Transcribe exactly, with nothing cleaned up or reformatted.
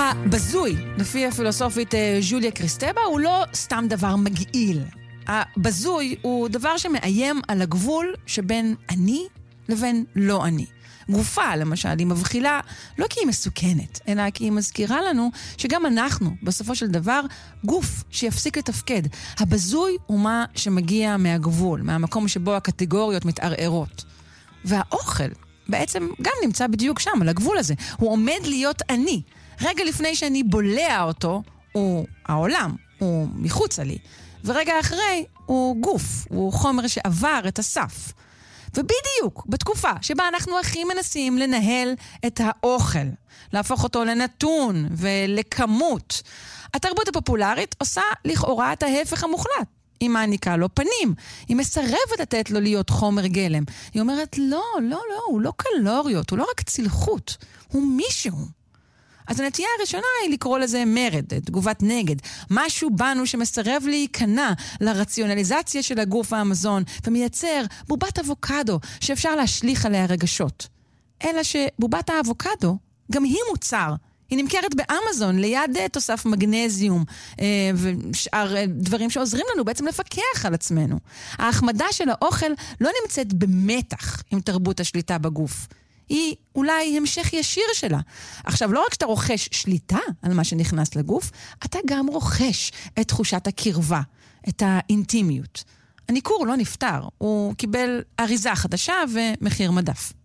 הבזוי, לפי הפילוסופית ז'וליה קריסטבה, הוא לא סתם דבר מגעיל. הבזוי הוא דבר שמאיים על הגבול שבין אני לבין לא אני. גופה, למשל, היא מבחילה לא כי היא מסוכנת, אלא כי היא מזכירה לנו שגם אנחנו, בסופו של דבר, גוף שיפסיק לתפקד. הבזוי הוא מה שמגיע מהגבול, מהמקום שבו הקטגוריות מתערערות. והאוכל בעצם גם נמצא בדיוק שם, על הגבול הזה. הוא עומד להיות אני. רגע לפני שאני בולע אותו, הוא העולם, הוא מחוץ לי. ורגע אחרי, הוא גוף, הוא חומר שעבר את הסף. ובדיוק, בתקופה שבה אנחנו הכי מנסים לנהל את האוכל, להפוך אותו לנתון ולכמות, התרבות הפופולרית עושה לכאורה את ההפך המוחלט. היא מעניקה לו פנים, היא מסרבת לתת לו להיות חומר גלם. היא אומרת, לא, לא, לא, הוא לא קלוריות, הוא לא רק צלחות, הוא מישהו. אז הנטייה הראשונה היא לקרוא לזה מרד, תגובת נגד. משהו בנו שמסרב להיכנע לרציונליזציה של הגוף והמזון, ומייצר בובת אבוקדו שאפשר להשליך עליה רגשות. אלא שבובת האבוקדו גם היא מוצר. היא נמכרת באמזון ליד תוסף מגנזיום אה, ושאר אה, דברים שעוזרים לנו בעצם לפקח על עצמנו. ההחמדה של האוכל לא נמצאת במתח עם תרבות השליטה בגוף. היא אולי המשך ישיר שלה. עכשיו, לא רק שאתה רוכש שליטה על מה שנכנס לגוף, אתה גם רוכש את תחושת הקרבה, את האינטימיות. הניכור לא נפטר, הוא קיבל אריזה חדשה ומחיר מדף.